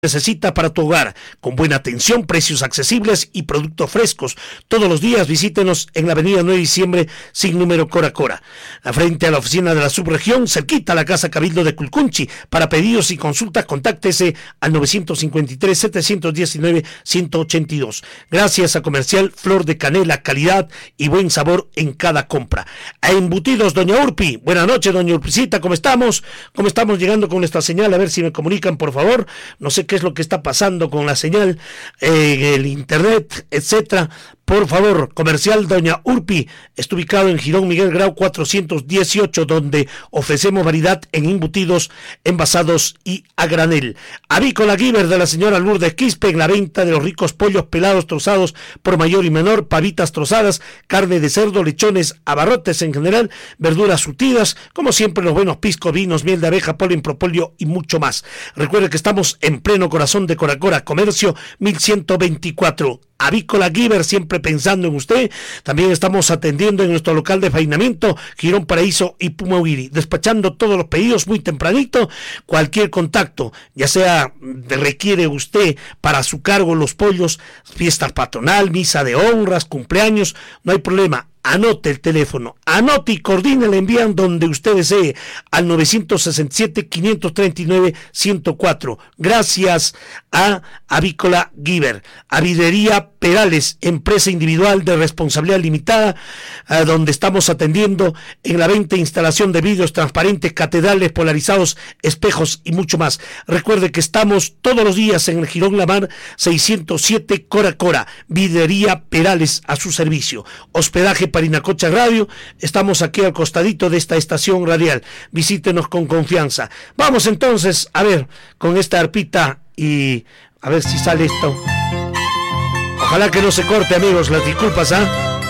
necesita para tu hogar, con buena atención, precios accesibles y productos frescos. Todos los días visítenos en la avenida 9 de diciembre, sin número Cora Cora, frente a la oficina de la subregión, cerquita a la Casa Cabildo de Culcunchi. Para pedidos y consultas, contáctese al 953-719-182. Gracias a Comercial Flor de Canela, calidad y buen sabor en cada compra. A Embutidos Doña Urpi. Buenas noches, doña Urpicita, ¿cómo estamos? ¿Cómo estamos llegando con nuestra señal? A ver si me comunican, por favor. No sé qué es lo que está pasando con la señal, el internet, etcétera. Por favor, Comercial Doña Urpi está ubicado en Girón Miguel Grau 418, donde ofrecemos variedad en embutidos, envasados y a granel. Avícola Giver de la señora Lourdes Quispe, en la venta de los ricos pollos pelados trozados por mayor y menor, pavitas trozadas, carne de cerdo, lechones, abarrotes en general, verduras surtidas, como siempre los buenos piscos, vinos, miel de abeja, polen, propóleo y mucho más. Recuerde que estamos en pleno corazón de Cora Cora, Comercio 1124. Avícola Giver, siempre pensando en usted. También estamos atendiendo en nuestro local de faenamiento, Girón Paraíso y Pumahuiri, despachando todos los pedidos muy tempranito. Cualquier contacto, ya sea requiere usted para su cargo los pollos, fiestas patronal, misa de honras, cumpleaños, no hay problema. Anote el teléfono, anote y coordine, le envían donde usted desee al 967-539-104. Gracias a Avícola Giver. Avidería Perales, empresa individual de responsabilidad limitada, donde estamos atendiendo en la venta e instalación de vidrios transparentes, catedrales polarizados, espejos y mucho más. Recuerde que estamos todos los días en el Girón Lamar 607 Cora Cora. Videría Perales a su servicio. Hospedaje Parinacocha Radio, estamos aquí al costadito de esta estación radial. Visítenos con confianza. Vamos entonces a ver con esta arpita y a ver si sale esto. Ojalá que no se corte, amigos, las disculpas,